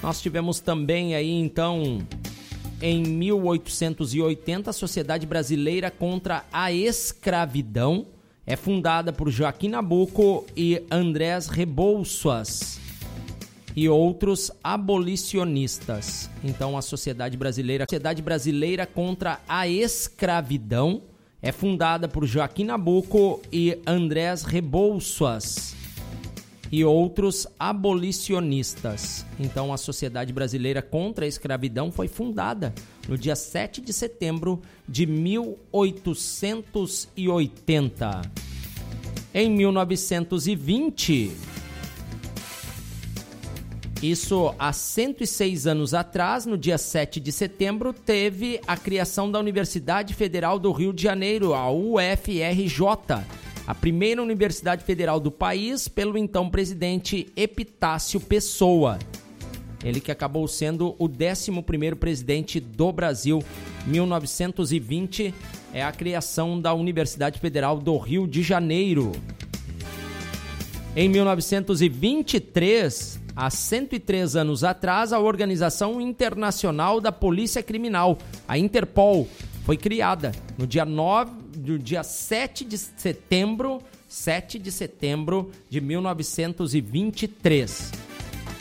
Nós tivemos também aí, então, em 1880, a Sociedade Brasileira contra a Escravidão é fundada por Joaquim Nabuco e Andrés Rebouças e outros abolicionistas. Então, a Sociedade Brasileira contra a Escravidão é fundada por Joaquim Nabuco e Andrés Rebouças e outros abolicionistas. Então, a Sociedade Brasileira contra a Escravidão foi fundada no dia 7 de setembro de 1880. Em 1920, isso há 106 anos atrás, no dia 7 de setembro, teve a criação da Universidade Federal do Rio de Janeiro, a UFRJ, a primeira universidade federal do país, pelo então presidente Epitácio Pessoa. Ele que acabou sendo o 11º presidente do Brasil. 1920 é a criação da Universidade Federal do Rio de Janeiro. Em 1923, há 103 anos atrás, a Organização Internacional da Polícia Criminal, a Interpol, foi criada no dia 7 de setembro de 1923.